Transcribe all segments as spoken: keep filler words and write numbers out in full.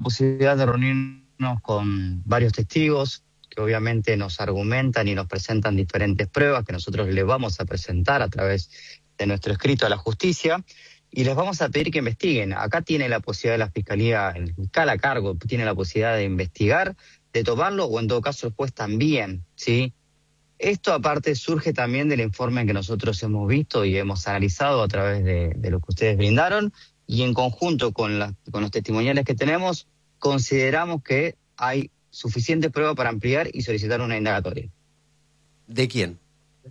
posibilidad de reunirnos con varios testigos que obviamente nos argumentan y nos presentan diferentes pruebas que nosotros les vamos a presentar a través de nuestro escrito a la justicia y les vamos a pedir que investiguen. Acá tiene la posibilidad de la Fiscalía, el fiscal a cargo, tiene la posibilidad de investigar, de tomarlo o en todo caso el juez también, ¿sí? Esto aparte surge también del informe que nosotros hemos visto y hemos analizado a través de, de lo que ustedes brindaron y en conjunto con, la, con los testimoniales que tenemos, consideramos que hay suficiente prueba para ampliar y solicitar una indagatoria. ¿De quién?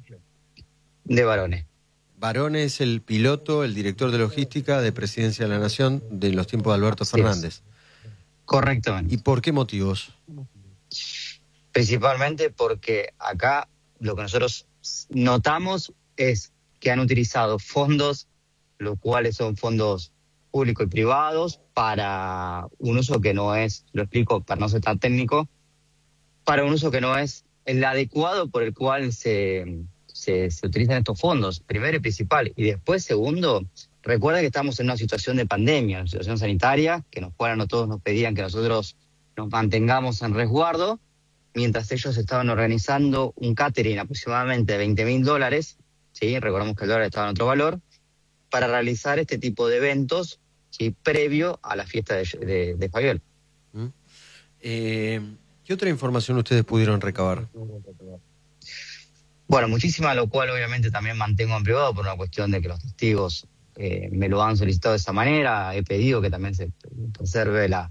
De Barone. Barone es el piloto, el director de logística de Presidencia de la Nación de los tiempos de Alberto Así Fernández. Es. Correctamente. ¿Y por qué motivos? Principalmente porque acá lo que nosotros notamos es que han utilizado fondos, los cuales son fondos públicos y privados, para un uso que no es, lo explico para no ser tan técnico, para un uso que no es el adecuado por el cual se, se, se utilizan estos fondos, primero y principal. Y después, segundo, recuerda que estamos en una situación de pandemia, una situación sanitaria, que nos fueran a todos nos pedían que nosotros nos mantengamos en resguardo, mientras ellos estaban organizando un catering aproximadamente de veinte mil dólares, ¿sí? Recordamos que el dólar estaba en otro valor, para realizar este tipo de eventos, ¿sí? Previo a la fiesta de, de, de Fabiola. ¿Mm? Eh, ¿Qué otra información ustedes pudieron recabar? Bueno, muchísima, lo cual obviamente también mantengo en privado por una cuestión de que los testigos eh, me lo han solicitado de esa manera. He pedido que también se preserve la,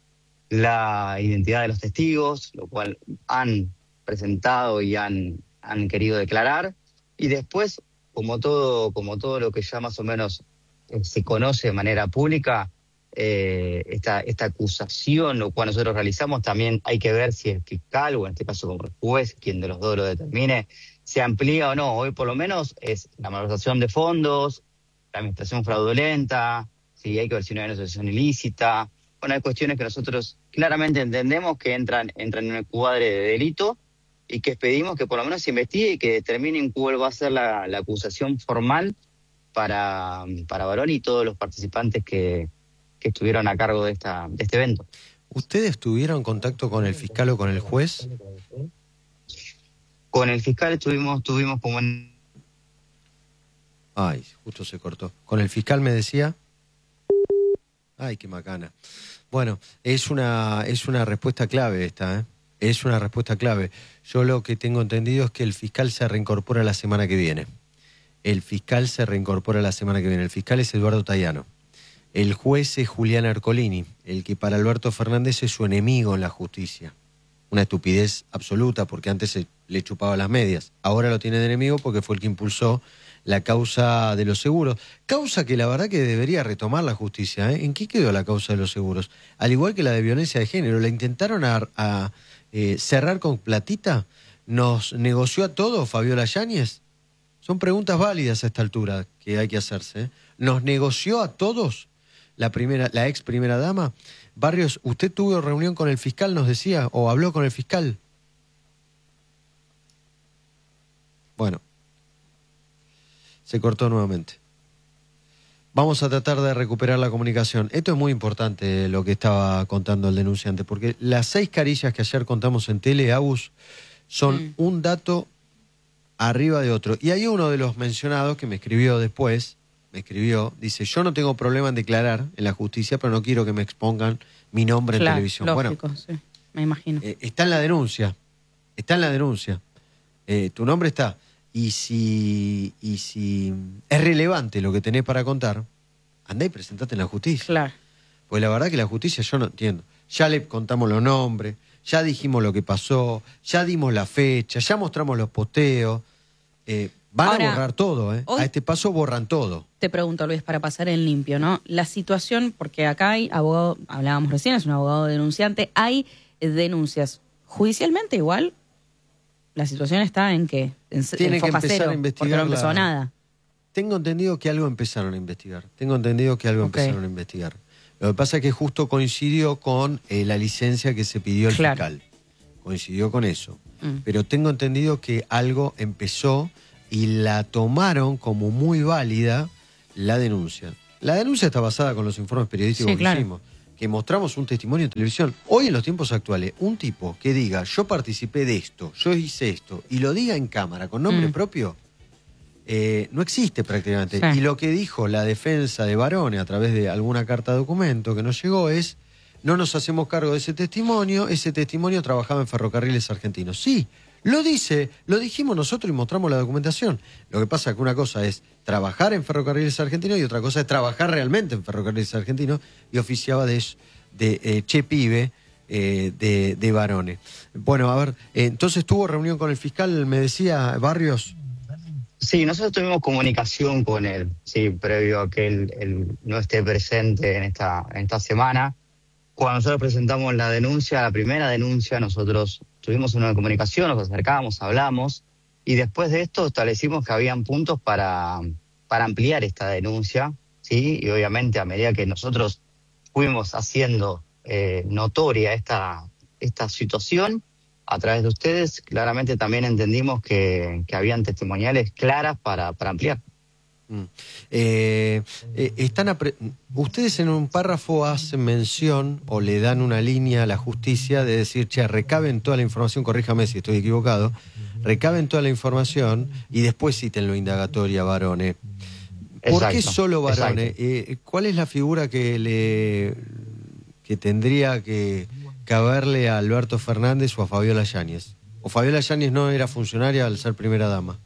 la identidad de los testigos, lo cual han presentado y han, han querido declarar. Y después, como todo, como todo lo que ya más o menos eh, se conoce de manera pública, eh, esta, esta acusación, lo cual nosotros realizamos, también hay que ver si el fiscal, o en este caso como el juez, quien de los dos lo determine, se amplía o no. Hoy por lo menos es la malversación de fondos, la administración fraudulenta, si hay que ver si no hay una asociación ilícita. Bueno, hay cuestiones que nosotros claramente entendemos que entran, entran en el cuadre de delito y que pedimos que por lo menos se investigue y que determinen cuál va a ser la, la acusación formal para, para Barone y todos los participantes que, que estuvieron a cargo de, esta, de este evento. ¿Ustedes tuvieron contacto con el fiscal o con el juez? Con el fiscal estuvimos, tuvimos como en... Ay, justo se cortó. ¿Con el fiscal me decía? Ay, qué macana. Bueno, es una, es una respuesta clave esta, ¿eh? Es una respuesta clave. Yo lo que tengo entendido es que el fiscal se reincorpora la semana que viene. El fiscal se reincorpora la semana que viene. El fiscal es Eduardo Tayano. El juez es Julián Ercolini, el que para Alberto Fernández es su enemigo en la justicia. Una estupidez absoluta, porque antes se le chupaba las medias. Ahora lo tiene de enemigo porque fue el que impulsó la causa de los seguros. Causa que la verdad que debería retomar la justicia, ¿eh? ¿En qué quedó la causa de los seguros? Al igual que la de violencia de género, la intentaron a, a eh, cerrar con platita. ¿Nos negoció a todo Fabiola Yáñez? Son preguntas válidas a esta altura que hay que hacerse, ¿eh? ¿Nos negoció a todos la primera, la ex primera dama? Barrios, ¿usted tuvo reunión con el fiscal, nos decía, o habló con el fiscal? Bueno, se cortó nuevamente. Vamos a tratar de recuperar la comunicación. Esto es muy importante lo que estaba contando el denunciante, porque las seis carillas que ayer contamos en tele, Agus, son mm. un dato arriba de otro. Y hay uno de los mencionados que me escribió después, me escribió, dice, yo no tengo problema en declarar en la justicia, pero no quiero que me expongan mi nombre claro, en televisión. Lógico, bueno, sí, me imagino. Eh, está en la denuncia, está en la denuncia. Eh, tu nombre está. Y si, y si es relevante lo que tenés para contar, andá y presentate en la justicia. Claro. Pues la verdad que la justicia yo no entiendo. Ya le contamos los nombres, ya dijimos lo que pasó, ya dimos la fecha, ya mostramos los posteos. Eh, van Ahora, a borrar todo, ¿eh? A este paso borran todo. Te pregunto, Luis, para pasar en limpio, ¿no? La situación, porque acá hay abogado, hablábamos recién, es un abogado denunciante, hay denuncias. Judicialmente igual, la situación está en que en, Tiene en que foca empezar cero, a investigar. porque no empezó la... nada. Tengo entendido que algo empezaron a investigar. Tengo entendido que algo okay. empezaron a investigar. Lo que pasa es que justo coincidió con eh, la licencia que se pidió el claro. fiscal. Coincidió con eso. Mm. Pero tengo entendido que algo empezó y la tomaron como muy válida la denuncia. La denuncia está basada con los informes periodísticos sí, que claro. hicimos. que mostramos un testimonio en televisión. Hoy en los tiempos actuales, un tipo que diga, yo participé de esto, yo hice esto, y lo diga en cámara con nombre mm. propio, eh, no existe prácticamente. Sí. Y lo que dijo la defensa de Varone a través de alguna carta de documento que nos llegó es, no nos hacemos cargo de ese testimonio, ese testimonio trabajaba en Ferrocarriles Argentinos. Sí, lo dice, lo dijimos nosotros y mostramos la documentación. Lo que pasa es que una cosa es trabajar en Ferrocarriles Argentinos y otra cosa es trabajar realmente en Ferrocarriles Argentinos, y oficiaba de, de eh, Che Pibe eh, de, de Varone. Bueno, a ver, eh, entonces tuvo reunión con el fiscal, me decía Barrios. Sí, nosotros tuvimos comunicación con él, sí, previo a que él, él no esté presente en esta, en esta semana. Cuando nosotros presentamos la denuncia, la primera denuncia, nosotros tuvimos una comunicación, nos acercamos, hablamos, y después de esto establecimos que habían puntos para, para ampliar esta denuncia, ¿sí? Y obviamente a medida que nosotros fuimos haciendo eh, notoria esta, esta situación, a través de ustedes, claramente también entendimos que, que habían testimoniales claras para, para ampliar. Mm. Eh, eh, están apre- ustedes en un párrafo hacen mención o le dan una línea a la justicia de decir, che, recaben toda la información, corríjame si estoy equivocado, recaben toda la información y después cítenlo indagatoria Varone. ¿Por exacto, qué solo Varone? Eh, ¿Cuál es la figura que le que tendría que caberle a Alberto Fernández o a Fabiola Yáñez? ¿O Fabiola Yáñez no era funcionaria al ser primera dama?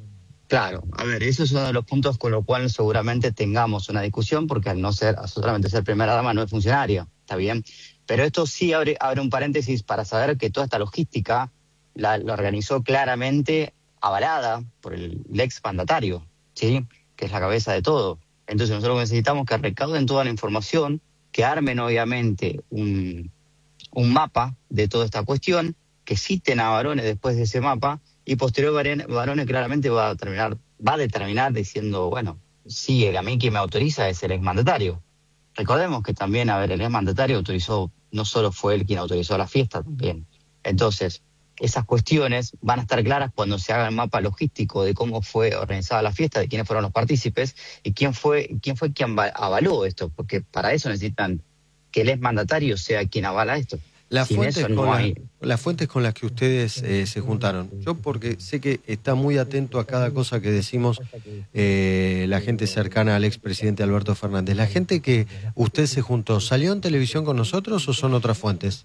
Claro, a ver, eso es uno de los puntos con lo cual seguramente tengamos una discusión, porque al no ser, solamente ser primera dama no es funcionaria, ¿está bien? Pero esto sí abre, abre un paréntesis para saber que toda esta logística la, la organizó claramente avalada por el, el ex mandatario, ¿sí? Que es la cabeza de todo. Entonces nosotros necesitamos que recauden toda la información, que armen obviamente un, un mapa de toda esta cuestión, que citen a Varone después de ese mapa, y posterior Varone claramente va a terminar, va a determinar diciendo, bueno, sí, a mí quien me autoriza es el exmandatario. Recordemos que también, a ver, el exmandatario autorizó, no solo fue él quien autorizó la fiesta también. Entonces, esas cuestiones van a estar claras cuando se haga el mapa logístico de cómo fue organizada la fiesta, de quiénes fueron los partícipes y quién fue, quién fue quien avaló esto, porque para eso necesitan que el exmandatario sea quien avala esto. Las fuentes, no con hay... la, las fuentes con las que ustedes eh, se juntaron. Yo porque sé que está muy atento a cada cosa que decimos eh, la gente cercana al expresidente Alberto Fernández. ¿La gente que usted se juntó, salió en televisión con nosotros o son otras fuentes?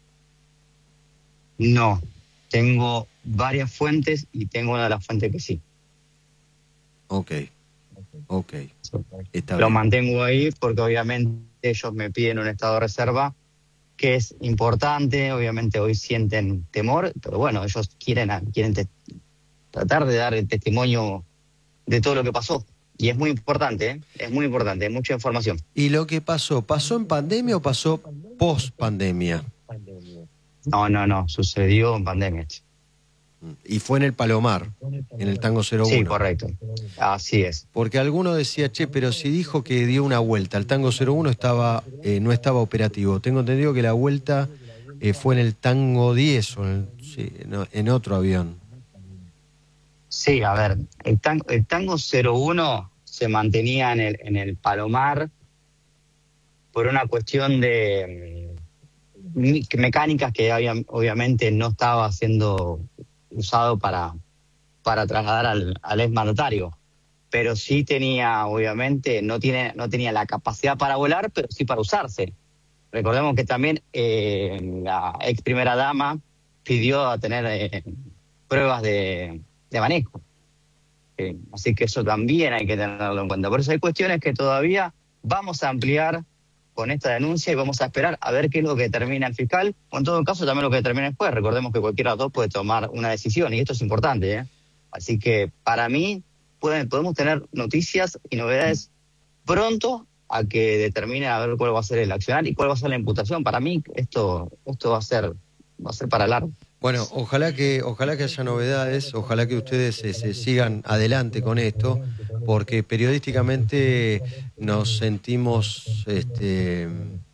No, tengo varias fuentes y tengo una de las fuentes que sí. Ok, ok. Está Lo bien. mantengo ahí porque obviamente ellos me piden un estado de reserva, que es importante, obviamente hoy sienten temor, pero bueno, ellos quieren, quieren te, tratar de dar el testimonio de todo lo que pasó. Y es muy importante, ¿eh? Es muy importante, es mucha información. ¿Y lo que pasó, pasó en pandemia o pasó post pandemia? No, no, no, sucedió en pandemia. Y fue en el Palomar, en el Tango cero uno. Sí, correcto, así es. Porque alguno decía, che, pero si dijo que dio una vuelta, el Tango cero uno estaba, eh, no estaba operativo. Tengo entendido que la vuelta eh, fue en el Tango diez o en, sí, no, en otro avión. Sí, a ver, el Tango, el Tango cero uno se mantenía en el, en el Palomar por una cuestión de mm, mecánicas que había, obviamente no estaba siendo usado para, para trasladar al, al exmandatario, pero sí tenía, obviamente, no, tiene, no tenía la capacidad para volar, pero sí para usarse. Recordemos que también eh, la ex primera dama pidió a tener eh, pruebas de, de manejo. Eh, así que eso también hay que tenerlo en cuenta. Por eso hay cuestiones que todavía vamos a ampliar con esta denuncia y vamos a esperar a ver qué es lo que determina el fiscal, o en todo caso también lo que determina el juez. Recordemos que cualquiera de los dos puede tomar una decisión y esto es importante, ¿eh? Así que para mí pueden, podemos tener noticias y novedades pronto a que determine a ver cuál va a ser el accionar y cuál va a ser la imputación. Para mí esto esto va a ser va a ser para largo. Bueno, ojalá que ojalá que haya novedades, ojalá que ustedes se, se sigan adelante con esto, porque periodísticamente nos sentimos este,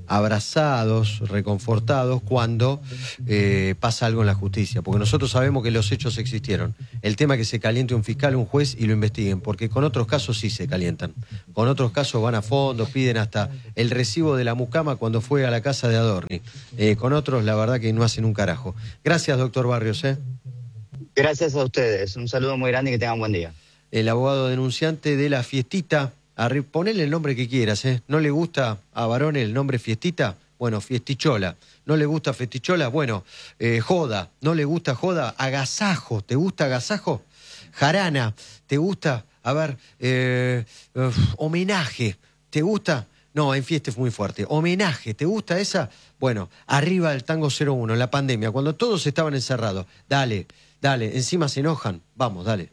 abrazados, reconfortados cuando eh, pasa algo en la justicia, porque nosotros sabemos que los hechos existieron. El tema es que se caliente un fiscal, un juez y lo investiguen, porque con otros casos sí se calientan. Con otros casos van a fondo, piden hasta el recibo de la mucama cuando fue a la casa de Adorni. Eh, con otros, la verdad que no hacen un carajo. Gracias, doctor Barrios. ¿eh? Gracias a ustedes. Un saludo muy grande y que tengan buen día. El abogado denunciante de la fiestita. Arri- ponele el nombre que quieras, ¿eh? ¿No le gusta a varones el nombre fiestita? Bueno, fiestichola. ¿No le gusta festichola? Bueno, eh, joda. ¿No le gusta joda? Agasajo. ¿Te gusta agasajo? Jarana. ¿Te gusta? A ver, eh, uh, homenaje. ¿Te gusta? No, en fiesta es muy fuerte. Homenaje. ¿Te gusta esa? Bueno, arriba del tango cero uno, en la pandemia, cuando todos estaban encerrados. Dale, dale. Encima se enojan. Vamos, dale.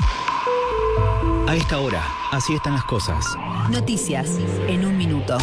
A esta hora, así están las cosas. Noticias en un minuto.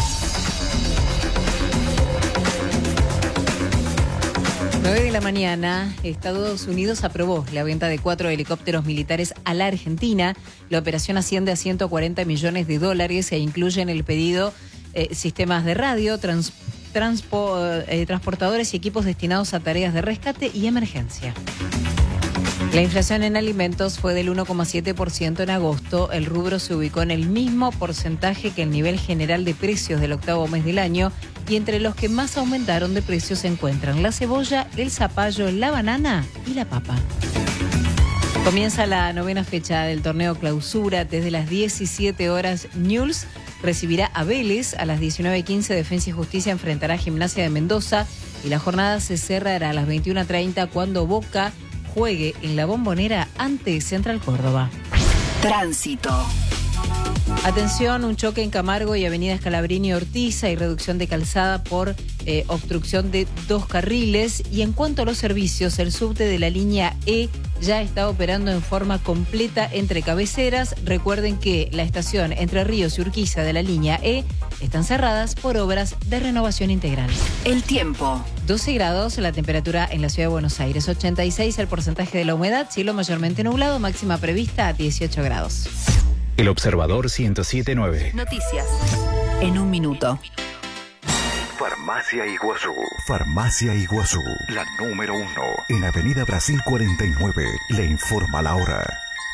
nueve de la mañana, Estados Unidos aprobó la venta de cuatro helicópteros militares a la Argentina. La operación asciende a ciento cuarenta millones de dólares e incluye en el pedido eh, sistemas de radio, trans, transpo, eh, transportadores y equipos destinados a tareas de rescate y emergencia. La inflación en alimentos fue del uno coma siete por ciento en agosto. El rubro se ubicó en el mismo porcentaje que el nivel general de precios del octavo mes del año, y entre los que más aumentaron de precios se encuentran la cebolla, el zapallo, la banana y la papa. Comienza la novena fecha del torneo Clausura. Desde las diecisiete horas, Newell's recibirá a Vélez. A las diecinueve quince, Defensa y Justicia enfrentará a Gimnasia de Mendoza. Y la jornada se cerrará a las veintiuna treinta cuando Boca juegue en la Bombonera ante Central Córdoba. Tránsito. Atención, un choque en Camargo y Avenida Scalabrini Ortiz. Hay reducción de calzada por eh, obstrucción de dos carriles. Y en cuanto a los servicios, el subte de la línea E ya está operando en forma completa entre cabeceras. Recuerden que la estación Entre Ríos y Urquiza de la línea E están cerradas por obras de renovación integral. El tiempo. doce grados la temperatura en la ciudad de Buenos Aires, ochenta y seis el porcentaje de la humedad, cielo mayormente nublado, máxima prevista a dieciocho grados. El Observador ciento siete punto nueve. Noticias en un minuto. Farmacia Iguazú. Farmacia Iguazú, la número uno. En Avenida Brasil cuarenta y nueve. Le informa la hora.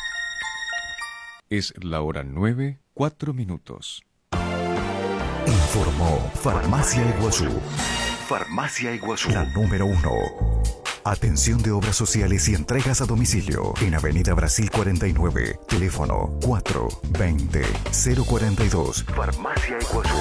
Es la hora nueve, cuatro minutos. Informó Farmacia Iguazú. Farmacia Iguazú, la número uno. Atención de obras sociales y entregas a domicilio. En Avenida Brasil cuarenta y nueve. Teléfono cuatro veinte cero cuarenta y dos. Farmacia Iguazú.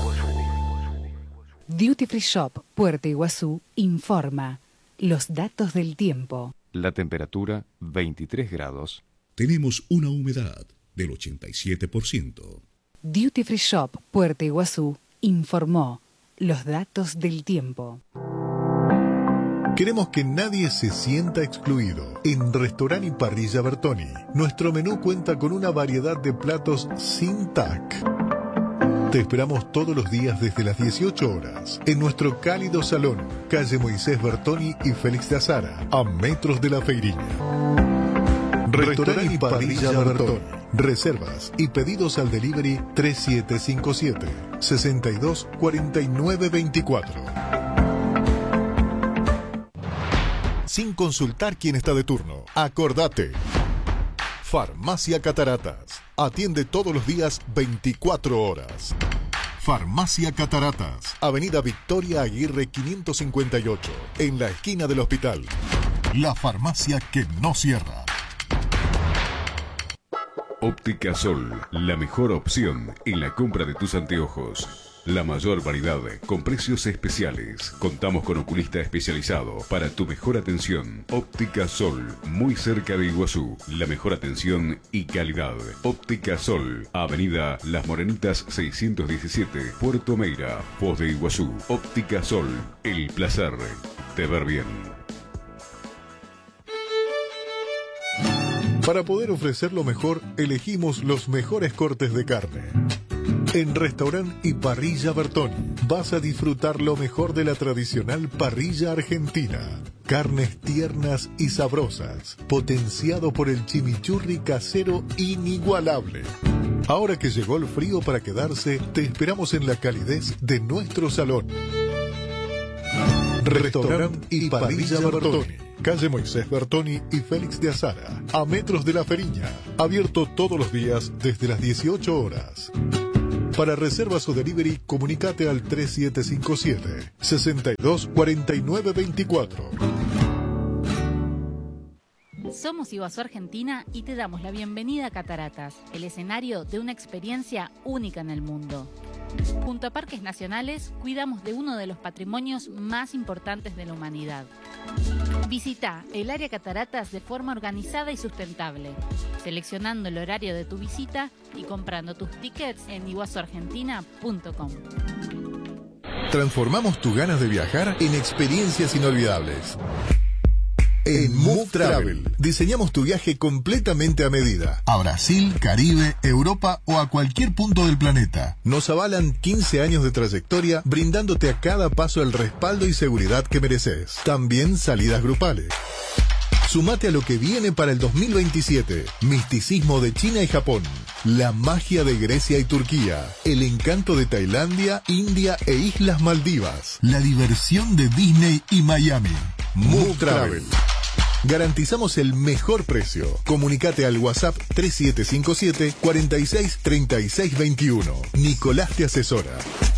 Duty Free Shop Puerto Iguazú informa los datos del tiempo. La temperatura veintitrés grados. Tenemos una humedad del ochenta y siete por ciento. Duty Free Shop Puerto Iguazú informó los datos del tiempo. Queremos que nadie se sienta excluido. En Restaurante y Parrilla Bertoni, nuestro menú cuenta con una variedad de platos sin T A C. Te esperamos todos los días desde las dieciocho horas en nuestro cálido salón, calle Moisés Bertoni y Félix de Azara, a metros de la Feiriña. Restaurante y Parrilla Bertoni. Reservas y pedidos al delivery tres siete cinco siete, seis dos cuatro nueve dos cuatro. Sin consultar quién está de turno, acordate. Farmacia Cataratas. Atiende todos los días veinticuatro horas. Farmacia Cataratas. Avenida Victoria Aguirre quinientos cincuenta y ocho. En la esquina del hospital. La farmacia que no cierra. Óptica Sol, la mejor opción en la compra de tus anteojos. La mayor variedad con precios especiales. Contamos con oculista especializado para tu mejor atención. Óptica Sol, muy cerca de Iguazú. La mejor atención y calidad. Óptica Sol, Avenida Las Morenitas seiscientos diecisiete, Puerto Meira, Foz de Iguazú. Óptica Sol, el placer de ver bien. Para poder ofrecer lo mejor, elegimos los mejores cortes de carne. En Restaurante y Parrilla Bertoni vas a disfrutar lo mejor de la tradicional parrilla argentina. Carnes tiernas y sabrosas, potenciado por el chimichurri casero inigualable. Ahora que llegó el frío para quedarse, te esperamos en la calidez de nuestro salón. Restaurante y Parrilla Bertoni. Calle Moisés Bertoni y Félix de Azara, a metros de La Feriña. Abierto todos los días desde las dieciocho horas. Para reservas o delivery, comunicate al tres siete cinco siete, seis dos cuatro nueve dos cuatro. Somos Iguazú Argentina y te damos la bienvenida a Cataratas, el escenario de una experiencia única en el mundo. Junto a Parques Nacionales, cuidamos de uno de los patrimonios más importantes de la humanidad. Visita el área Cataratas de forma organizada y sustentable, seleccionando el horario de tu visita y comprando tus tickets en iguazu argentina punto com. Transformamos tus ganas de viajar en experiencias inolvidables. En Move Travel diseñamos tu viaje completamente a medida. A Brasil, Caribe, Europa o a cualquier punto del planeta. Nos avalan quince años de trayectoria, brindándote a cada paso el respaldo y seguridad que mereces. También salidas grupales. Sumate a lo que viene para el dos mil veintisiete. Misticismo de China y Japón. La magia de Grecia y Turquía. El encanto de Tailandia, India e Islas Maldivas. La diversión de Disney y Miami. Move Travel. Garantizamos el mejor precio. Comunicate al WhatsApp tres siete cinco siete, cuarenta y seis, treinta y seis veintiuno. Nicolás te asesora.